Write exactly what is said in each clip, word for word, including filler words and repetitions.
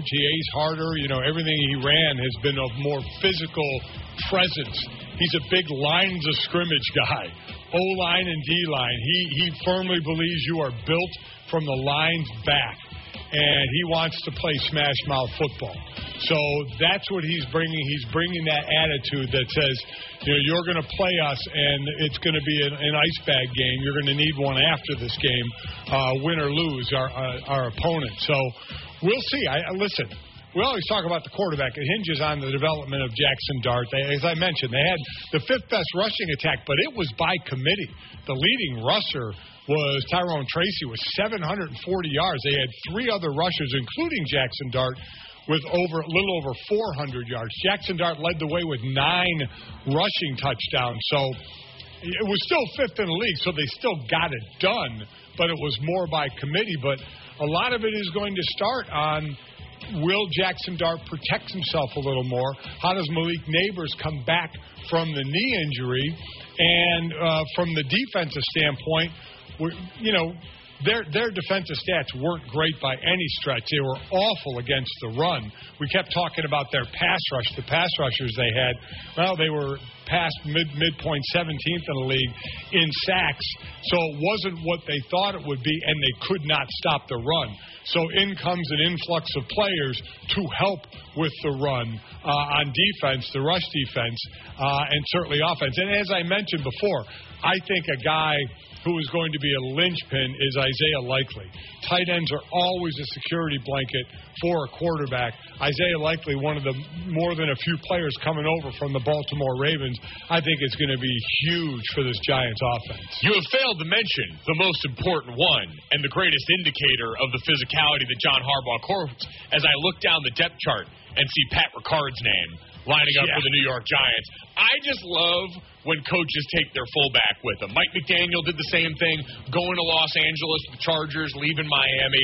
approach. He ace harder. You know, everything he ran has been of more physical presence. He's a big lines of scrimmage guy, O-line and D-line. He, he firmly believes you are built from the lines back, and he wants to play smash mouth football. So that's what he's bringing. He's bringing that attitude that says, you know, you're going to play us, and it's going to be an, an ice bag game. You're going to need one after this game, uh, win or lose our uh, our opponent. So we'll see. I, I listen. We always talk about the quarterback. It hinges on the development of Jackson Dart. They, as I mentioned, they had the fifth best rushing attack, but it was by committee. The leading rusher was Tyrone Tracy with seven hundred forty yards. They had three other rushers, including Jackson Dart, with over a little over four hundred yards. Jackson Dart led the way with nine rushing touchdowns. So it was still fifth in the league, so they still got it done, but it was more by committee. But a lot of it is going to start on, will Jackson Dart protect himself a little more? How does Malik Neighbors come back from the knee injury? And uh, from the defensive standpoint, we're, you know, Their their defensive stats weren't great by any stretch. They were awful against the run. We kept talking about their pass rush. The pass rushers they had, well, they were past mid midpoint seventeenth in the league in sacks. So it wasn't what they thought it would be, and they could not stop the run. So in comes an influx of players to help with the run uh, on defense, the rush defense, uh, and certainly offense. And as I mentioned before, I think a guy who is going to be a linchpin is Isaiah Likely. Tight ends are always a security blanket for a quarterback. Isaiah Likely, one of the more than a few players coming over from the Baltimore Ravens, I think is going to be huge for this Giants offense. You have failed to mention the most important one and the greatest indicator of the physicality that John Harbaugh quotes as I look down the depth chart and see Pat Ricard's name lining up yeah. for the New York Giants. I just love when coaches take their fullback with them. Mike McDaniel did the same thing, going to Los Angeles, the Chargers, leaving Miami.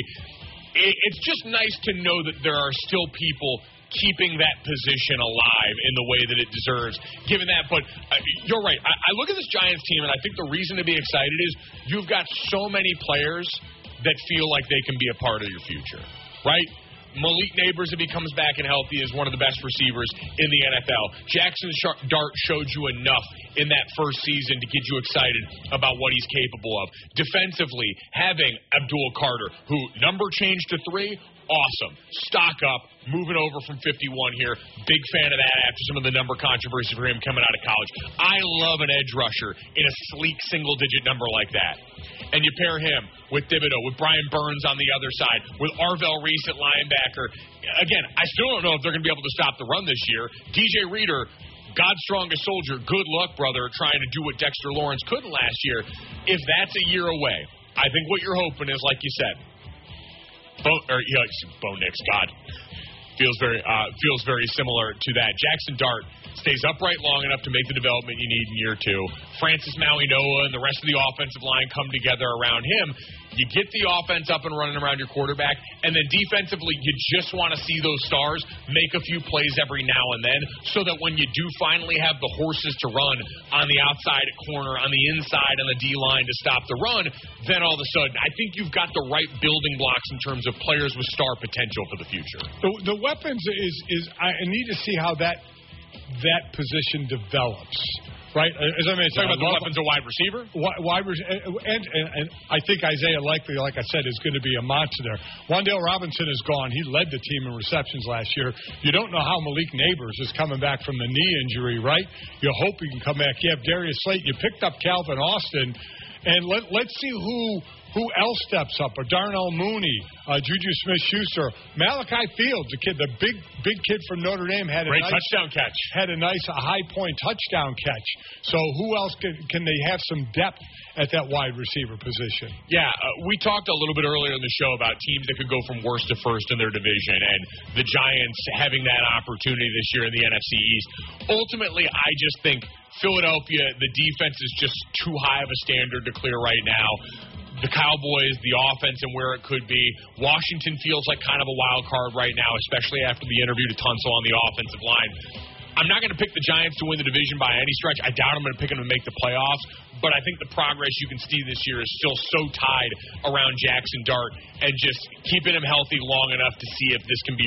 It's just nice to know that there are still people keeping that position alive in the way that it deserves, given that. But uh, you're right. I, I look at this Giants team, and I think the reason to be excited is you've got so many players that feel like they can be a part of your future, right? Malik Neighbors, if he comes back and healthy, is one of the best receivers in the N F L. Jackson Dart showed you enough in that first season to get you excited about what he's capable of. Defensively, having Abdul Carter, who number changed to three, awesome. Stock up, moving over from fifty-one here. Big fan of that after some of the number controversy for him coming out of college. I love an edge rusher in a sleek single-digit number like that. And you pair him with Thibodeau, with Brian Burns on the other side, with Arvell Reese at linebacker. Again, I still don't know if they're going to be able to stop the run this year. D J Reader, God's strongest soldier, good luck, brother, trying to do what Dexter Lawrence couldn't last year. If that's a year away, I think what you're hoping is, like you said, Bo, or, you know, Bo Nix, God, feels very uh, feels very similar to that. Jackson Dart stays upright long enough to make the development you need in year two. Francis Maui-Noah and the rest of the offensive line come together around him. You get the offense up and running around your quarterback, and then defensively, you just want to see those stars make a few plays every now and then so that when you do finally have the horses to run on the outside at corner, on the inside, on the D-line to stop the run, then all of a sudden, I think you've got the right building blocks in terms of players with star potential for the future. The, the weapons is, is I need to see how that that position develops. Right, as I mentioned, talking about the weapons of wide receiver, wide, wide and, and, and I think Isaiah Likely, like I said, is going to be a monster there. Wan'Dale Robinson is gone. He led the team in receptions last year. You don't know how Malik Neighbors is coming back from the knee injury, right? You hope he can come back. You have Darius Slate. You picked up Calvin Austin, and let let's see who. Who else steps up? Or Darnell Mooney, uh, Juju Smith-Schuster, Malachi Fields, the kid, the big big kid from Notre Dame, had a Great nice touchdown catch. Had a nice a high point touchdown catch. So who else can can they have some depth at that wide receiver position? Yeah, uh, we talked a little bit earlier in the show about teams that could go from worst to first in their division, and the Giants having that opportunity this year in the N F C East. Ultimately, I just think Philadelphia, the defense is just too high of a standard to clear right now. The Cowboys, the offense and where it could be. Washington feels like kind of a wild card right now, especially after the interview to Tunsil on the offensive line. I'm not going to pick the Giants to win the division by any stretch. I doubt I'm going to pick them to make the playoffs, but I think the progress you can see this year is still so tied around Jackson Dart and just keeping him healthy long enough to see if this can be